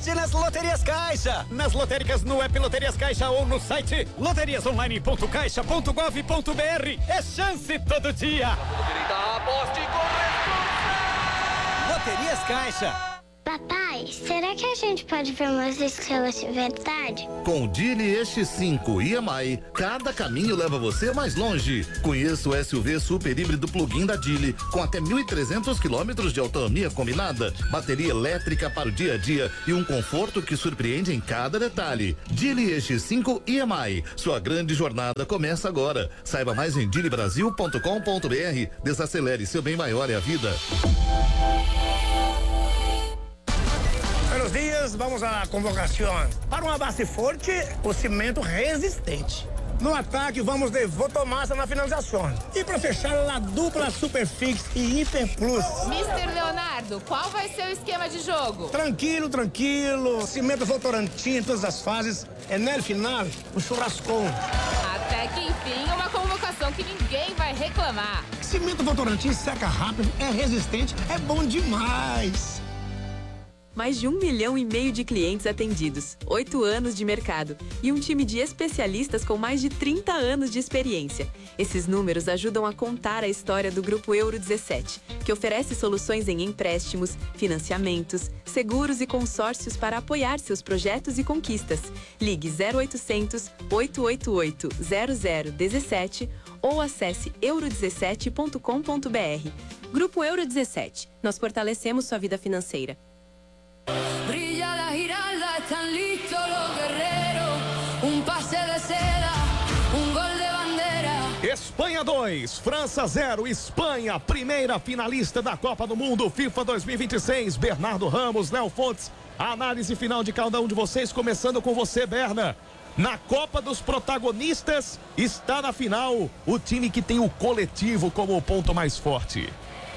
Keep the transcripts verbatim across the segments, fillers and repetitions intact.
sorte nas Loterias Caixa. Nas lotéricas, no app Loterias Caixa ou no site loterias online ponto caixa ponto gov ponto br. É chance todo dia. Loterias Caixa. Papai, será que a gente pode ver umas estrelas de verdade? Com o Dili E X cinco I M I, cada caminho leva você mais longe. Conheça o S U V super híbrido plug-in da Dili, com até mil e trezentos quilômetros de autonomia combinada, bateria elétrica para o dia a dia e um conforto que surpreende em cada detalhe. Dili E X cinco I M I, sua grande jornada começa agora. Saiba mais em dili brasil ponto com ponto br. Desacelere, seu bem maior é a vida. Buenos dias, vamos à convocação. Para uma base forte, o cimento resistente. No ataque, vamos de Votomassa na finalização. E para fechar, a dupla Superfix e Hiper Plus. mister Leonardo, qual vai ser o esquema de jogo? Tranquilo, tranquilo. Cimento Votorantim em todas as fases. É no final, o churrascão. Até que enfim, uma convocação que ninguém vai reclamar. Cimento Votorantim seca rápido, é resistente, é bom demais. Mais de um milhão e meio de clientes atendidos, oito anos de mercado e um time de especialistas com mais de trinta anos de experiência. Esses números ajudam a contar a história do Grupo Euro dezessete, que oferece soluções em empréstimos, financiamentos, seguros e consórcios para apoiar seus projetos e conquistas. Ligue zero oitocentos, oito oito oito, zero zero um sete ou acesse euro dezessete ponto com ponto br. Grupo Euro dezessete. Nós fortalecemos sua vida financeira. Brilla la giralda, están listos los guerreros. Um passe de seda, um gol de bandeira. Espanha dois, França zero. Espanha, primeira finalista da Copa do Mundo FIFA dois mil e vinte e seis. Bernardo Ramos, Léo Fontes. A análise final de cada um de vocês, começando com você, Berna. Na Copa dos Protagonistas, está na final o time que tem o coletivo como o ponto mais forte.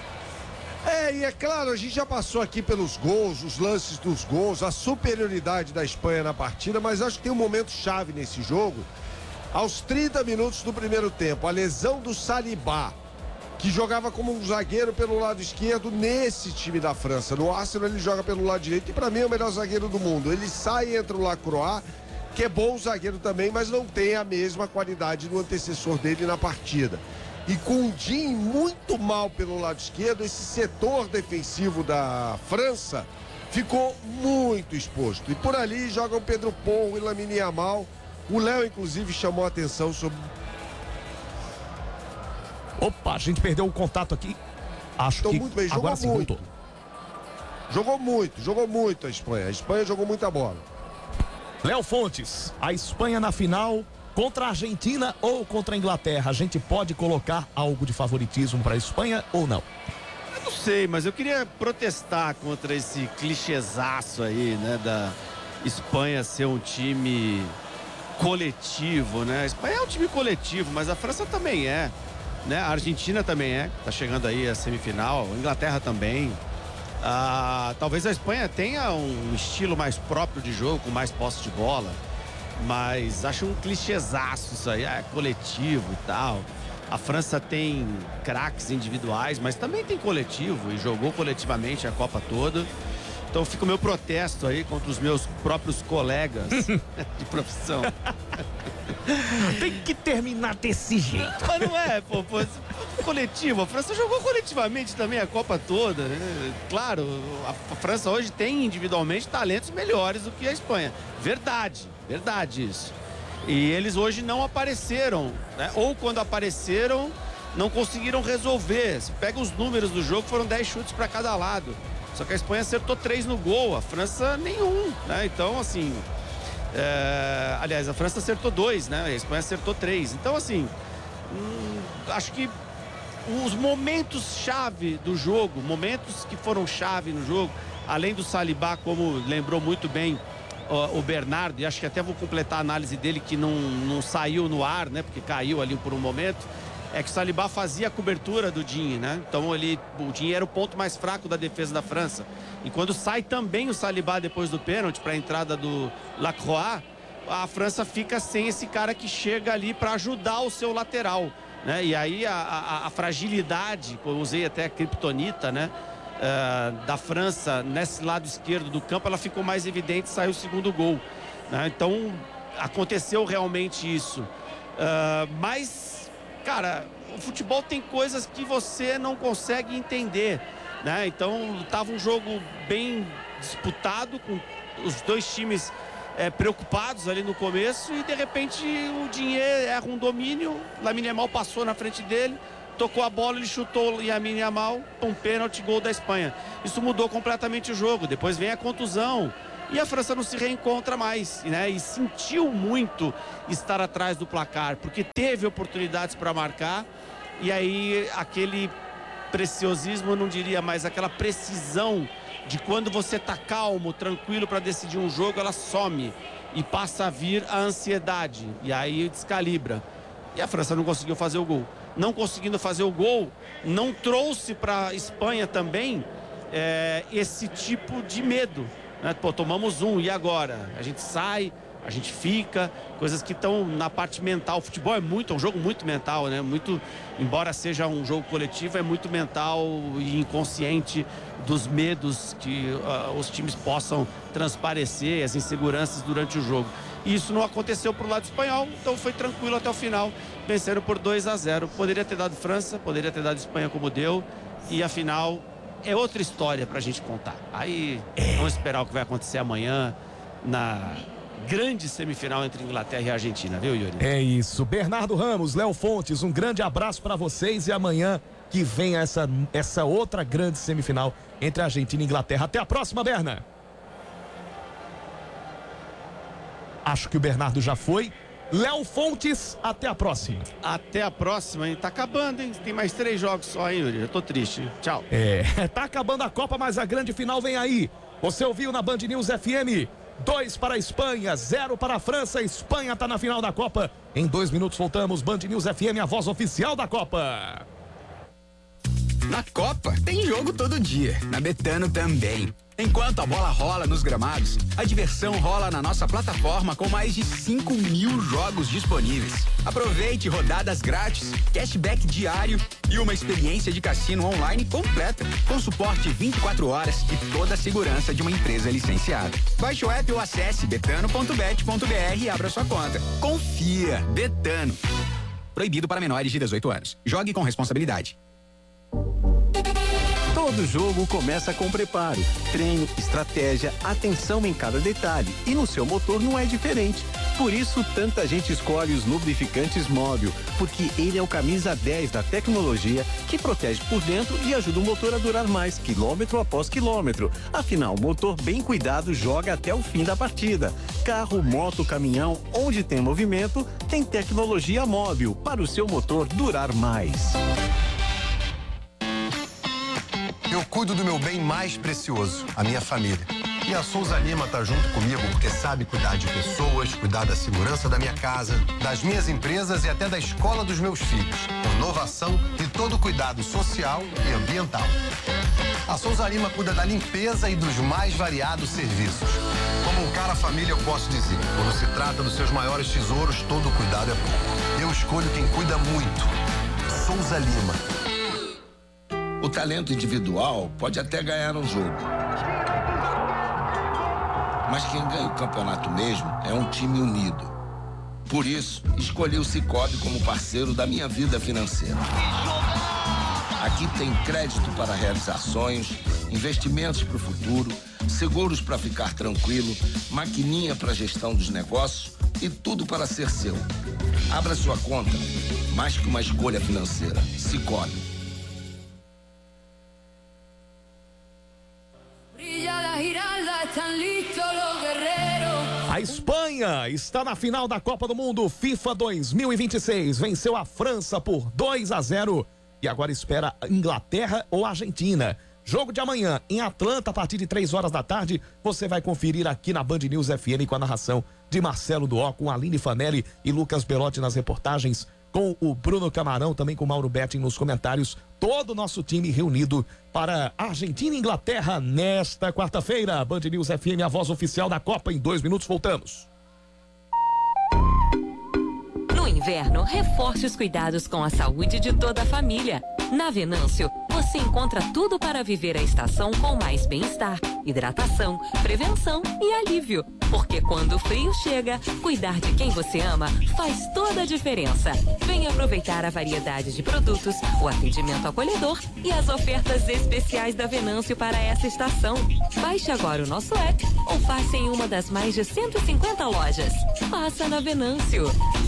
É, e é claro, a gente já passou aqui pelos gols, os lances dos gols, a superioridade da Espanha na partida, mas acho que tem um momento chave nesse jogo. Aos trinta minutos do primeiro tempo, a lesão do Saliba, que jogava como um zagueiro pelo lado esquerdo nesse time da França. No Arsenal ele joga pelo lado direito e para mim é o melhor zagueiro do mundo. Ele sai e entra o Lacroix, que é bom zagueiro também, mas não tem a mesma qualidade do antecessor dele na partida. E com o Din muito mal pelo lado esquerdo, esse setor defensivo da França ficou muito exposto. E por ali jogam Pedro Porro e Lamine Yamal. O Léo, inclusive, chamou a atenção sobre... Opa, a gente perdeu o contato aqui. Acho Então, que muito bem, jogou agora sim muito. voltou. Jogou muito, jogou muito a Espanha. A Espanha jogou muita bola. Léo Fontes, a Espanha na final... Contra a Argentina ou contra a Inglaterra, a gente pode colocar algo de favoritismo para a Espanha ou não? Eu não sei, mas eu queria protestar contra esse clichêzaço aí, né, da Espanha ser um time coletivo, né? A Espanha é um time coletivo, mas a França também é, né? A Argentina também é, tá chegando aí a semifinal, a Inglaterra também. Ah, talvez a Espanha tenha um estilo mais próprio de jogo, com mais posse de bola. Mas acho um clichêzaço isso aí, é coletivo e tal. A França tem craques individuais, mas também tem coletivo e jogou coletivamente a Copa toda. Então fica o meu protesto aí contra os meus próprios colegas de profissão. Tem que terminar desse jeito. Mas não é, pô, pô, coletivo. A França jogou coletivamente também a Copa toda, né? Claro, a França hoje tem individualmente talentos melhores do que a Espanha. Verdade, verdade isso. E eles hoje não apareceram, né? Ou quando apareceram, não conseguiram resolver. Se pega os números do jogo, foram dez chutes para cada lado. Só que a Espanha acertou três no gol, a França nenhum, né? Então, assim... É... Aliás, a França acertou dois, né? A Espanha acertou três. Então, assim... Hum, acho que os momentos-chave do jogo, momentos que foram chave no jogo, além do Saliba, como lembrou muito bem o Bernardo, e acho que até vou completar a análise dele, que não, não saiu no ar, né? Porque caiu ali por um momento. É que o Saliba fazia a cobertura do Din, né? Então ele, o Din era o ponto mais fraco da defesa da França. E quando sai também o Saliba depois do pênalti para a entrada do Lacroix, a França fica sem esse cara que chega ali para ajudar o seu lateral, né? E aí a, a, a fragilidade, eu usei até a criptonita, né? uh, da França nesse lado esquerdo do campo, ela ficou mais evidente, saiu o segundo gol, né? Então aconteceu realmente isso. Uh, mas, cara, o futebol tem coisas que você não consegue entender, né? Então estava um jogo bem disputado, com os dois times é, preocupados ali no começo, e de repente o Digne erra um domínio, Lamine Yamal passou na frente dele, tocou a bola, ele chutou Lamine Yamal, um pênalti, gol da Espanha. Isso mudou completamente o jogo. Depois vem a contusão e a França não se reencontra mais, né? E sentiu muito estar atrás do placar, porque teve oportunidades para marcar, e aí aquele preciosismo, eu não diria, mas aquela precisão de quando você tá calmo, tranquilo para decidir um jogo, ela some e passa a vir a ansiedade, e aí descalibra. E a França não conseguiu fazer o gol. Não conseguindo fazer o gol, não trouxe para a Espanha também é, esse tipo de medo, né? Pô, tomamos um, e agora? A gente sai, a gente fica, coisas que estão na parte mental. O futebol é muito, é um jogo muito mental, né? Muito, embora seja um jogo coletivo, é muito mental e inconsciente dos medos que uh, os times possam transparecer, as inseguranças durante o jogo. E isso não aconteceu pro lado espanhol, então foi tranquilo até o final, venceram por dois a zero. Poderia ter dado França, poderia ter dado Espanha como deu, e a final é outra história pra gente contar. Aí vamos esperar o que vai acontecer amanhã na grande semifinal entre Inglaterra e Argentina, viu, Yuri? É isso. Bernardo Ramos, Léo Fontes, um grande abraço para vocês, e amanhã que vem essa, essa outra grande semifinal entre Argentina e Inglaterra. Até a próxima, Berna. Acho que o Bernardo já foi. Léo Fontes, até a próxima. Até a próxima, hein? Tá acabando, hein? Tem mais três jogos só, hein, Yuri? Eu tô triste, hein? Tchau. É, tá acabando a Copa, mas a grande final vem aí. Você ouviu na Band News F M? Dois para a Espanha, zero para a França. Espanha tá na final da Copa. Em dois minutos voltamos. Band News F M, a voz oficial da Copa. Na Copa tem jogo todo dia, na Betano também. Enquanto a bola rola nos gramados, a diversão rola na nossa plataforma com mais de cinco mil jogos disponíveis. Aproveite rodadas grátis, cashback diário e uma experiência de cassino online completa, com suporte vinte e quatro horas e toda a segurança de uma empresa licenciada. Baixe o app ou acesse betano ponto bet ponto br e abra sua conta. Confia, Betano. Proibido para menores de dezoito anos. Jogue com responsabilidade. Todo jogo começa com preparo, treino, estratégia, atenção em cada detalhe, e no seu motor não é diferente. Por isso, tanta gente escolhe os lubrificantes Móbil, porque ele é o camisa dez da tecnologia que protege por dentro e ajuda o motor a durar mais, quilômetro após quilômetro. Afinal, o motor bem cuidado joga até o fim da partida. Carro, moto, caminhão, onde tem movimento, tem tecnologia Móbil para o seu motor durar mais. Eu cuido do meu bem mais precioso, a minha família. E a Souza Lima tá junto comigo porque sabe cuidar de pessoas, cuidar da segurança da minha casa, das minhas empresas e até da escola dos meus filhos. Com inovação e todo cuidado social e ambiental. A Souza Lima cuida da limpeza e dos mais variados serviços. Como um cara família, eu posso dizer, quando se trata dos seus maiores tesouros, todo cuidado é pouco. Eu escolho quem cuida muito. Souza Lima. O talento individual pode até ganhar um jogo. Mas quem ganha o campeonato mesmo é um time unido. Por isso, escolhi o Sicoob como parceiro da minha vida financeira. Aqui tem crédito para realizar sonhos, investimentos para o futuro, seguros para ficar tranquilo, maquininha para gestão dos negócios e tudo para ser seu. Abra sua conta, mais que uma escolha financeira. Sicoob. A Espanha está na final da Copa do Mundo FIFA dois mil e vinte e seis. Venceu a França por dois a zero e agora espera Inglaterra ou Argentina. Jogo de amanhã em Atlanta a partir de três horas da tarde. Você vai conferir aqui na Band News F M com a narração de Marcelo Duó, com Aline Fanelli e Lucas Belotti nas reportagens, com o Bruno Camarão, também com o Mauro Betting nos comentários. Todo o nosso time reunido para Argentina e Inglaterra nesta quarta-feira. Band News F M, a voz oficial da Copa. Em dois minutos voltamos. No inverno, reforce os cuidados com a saúde de toda a família. Na Venâncio, você você encontra tudo para viver a estação com mais bem-estar, hidratação, prevenção e alívio. Porque quando o frio chega, cuidar de quem você ama faz toda a diferença. Venha aproveitar a variedade de produtos, o atendimento acolhedor e as ofertas especiais da Venâncio para essa estação. Baixe agora o nosso app ou passe em uma das mais de cento e cinquenta lojas. Passa na Venâncio.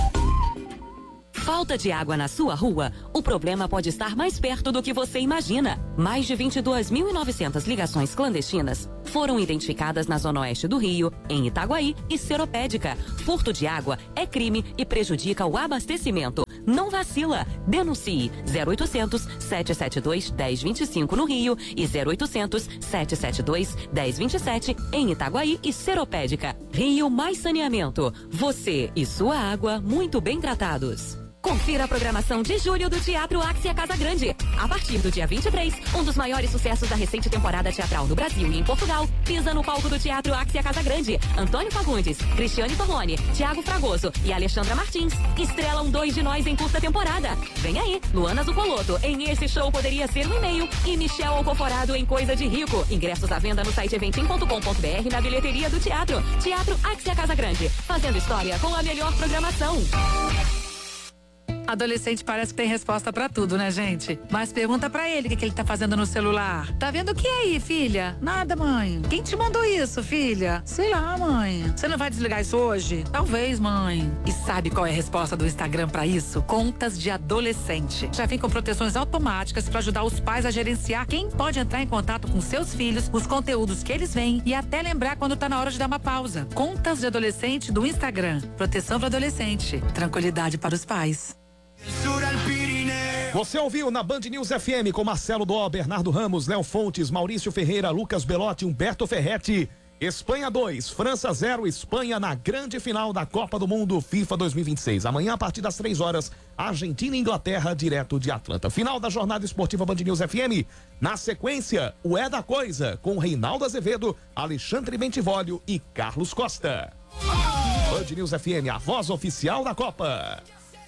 Falta de água na sua rua? O problema pode estar mais perto do que você imagina. Mais de vinte e duas mil e novecentas ligações clandestinas foram identificadas na Zona Oeste do Rio, em Itaguaí e Seropédica. Furto de água é crime e prejudica o abastecimento. Não vacila. Denuncie zero oitocentos, sete sete dois, um zero dois cinco no Rio e zero oitocentos, sete sete dois, um zero dois sete em Itaguaí e Seropédica. Rio Mais Saneamento. Você e sua água muito bem tratados. Confira a programação de julho do Teatro Axia Casa Grande. A partir do dia vinte e três, um dos maiores sucessos da recente temporada teatral no Brasil e em Portugal pisa no palco do Teatro Axia Casa Grande. Antônio Fagundes, Cristiane Torlone, Thiago Fragoso e Alexandra Martins estrelam Dois de Nós em curta temporada. Vem aí, Luana Zucoloto em Esse Show Poderia Ser um E-mail e Michel Alcoforado em Coisa de Rico. Ingressos à venda no site eventim ponto com ponto br na bilheteria do teatro. Teatro Axia Casa Grande, fazendo história com a melhor programação. Adolescente parece que tem resposta pra tudo, né, gente? Mas pergunta pra ele o que, que ele tá fazendo no celular. Tá vendo o que aí, filha? Nada, mãe. Quem te mandou isso, filha? Sei lá, mãe. Você não vai desligar isso hoje? Talvez, mãe. E sabe qual é a resposta do Instagram pra isso? Contas de adolescente. Já vem com proteções automáticas pra ajudar os pais a gerenciar quem pode entrar em contato com seus filhos, os conteúdos que eles veem e até lembrar quando tá na hora de dar uma pausa. Contas de adolescente do Instagram. Proteção para adolescente. Tranquilidade para os pais. Você ouviu na Band News F M com Marcelo Dó, Bernardo Ramos, Léo Fontes, Maurício Ferreira, Lucas Belotti, Humberto Ferretti. Espanha dois, França zero, Espanha na grande final da Copa do Mundo FIFA dois mil e vinte e seis. Amanhã, a partir das três horas, Argentina e Inglaterra, direto de Atlanta. Final da jornada esportiva Band News F M. Na sequência, o É da Coisa, com Reinaldo Azevedo, Alexandre Bentivolio e Carlos Costa. Band News F M, a voz oficial da Copa.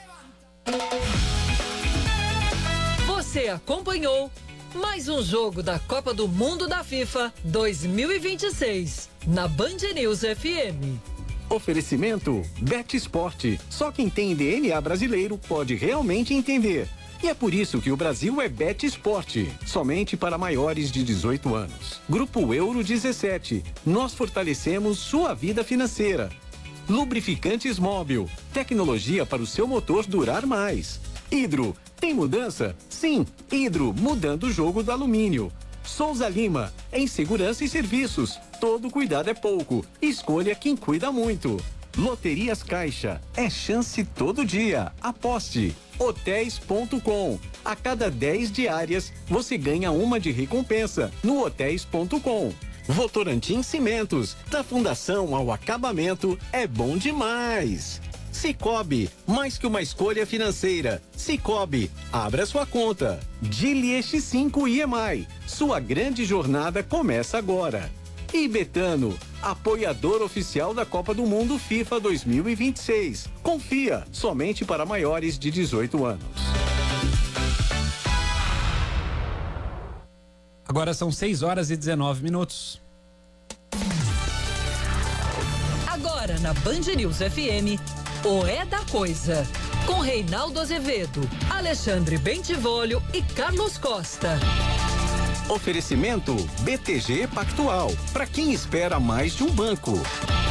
Você acompanhou mais um jogo da Copa do Mundo da FIFA dois mil e vinte e seis na Band News F M. Oferecimento Bet Esporte. Só quem tem D N A brasileiro pode realmente entender. E é por isso que o Brasil é Bet Esporte, somente para maiores de dezoito anos. Grupo Euro dezessete. Nós fortalecemos sua vida financeira. Lubrificantes Móbil. Tecnologia para o seu motor durar mais. Hidro. Tem mudança? Sim, Hidro, mudando o jogo do alumínio. Souza Lima, em segurança e serviços. Todo cuidado é pouco. Escolha quem cuida muito. Loterias Caixa, é chance todo dia. Aposte. hotéis ponto com. A cada dez diárias, você ganha uma de recompensa no hotéis ponto com. Votorantim Cimentos, da fundação ao acabamento, é bom demais. Cicobi, mais que uma escolha financeira. Cicobi, abra sua conta. Gili X cinco I E M I, sua grande jornada começa agora. E Betano, apoiador oficial da Copa do Mundo FIFA dois mil e vinte e seis. Confia, somente para maiores de dezoito anos. Agora são seis horas e dezenove minutos. Agora na Band News F M, o É da Coisa, com Reinaldo Azevedo, Alexandre Bentivolio e Carlos Costa. Oferecimento B T G Pactual, para quem espera mais de um banco.